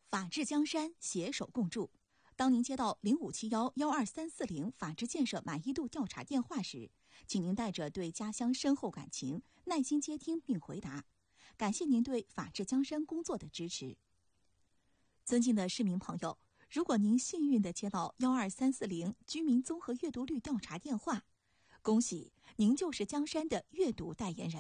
法治江山，携手共筑。当您接到0571-12340法治建设满意度调查电话时，请您带着对家乡深厚感情，耐心接听并回答。感谢您对法治江山工作的支持。尊敬的市民朋友，如果您幸运地接到12340居民综合阅读率调查电话，恭喜您就是江山的阅读代言人。